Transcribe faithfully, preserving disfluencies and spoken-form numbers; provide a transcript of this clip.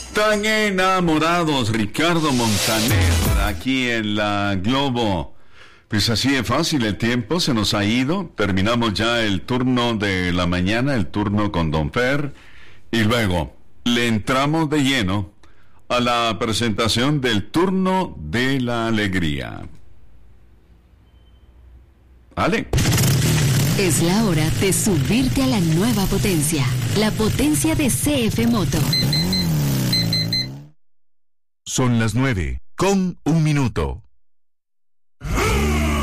Tan enamorados, Ricardo Montaner, aquí en la Globo. Pues así de fácil, el tiempo se nos ha ido. Terminamos ya el turno de la mañana, el turno con Don Fer. Y luego le entramos de lleno a la presentación del turno de la alegría. ¿Vale? Es la hora de subirte a la nueva potencia, la potencia de C F Moto. Son las nueve, con un minuto.